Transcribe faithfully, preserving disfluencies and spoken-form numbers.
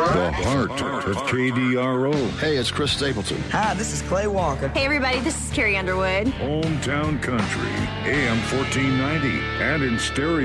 The heart of K D R O. Hey, it's Chris Stapleton. Hi, this is Clay Walker. Hey, everybody, this is Carrie Underwood. Hometown Country, A M fourteen ninety, and in stereo.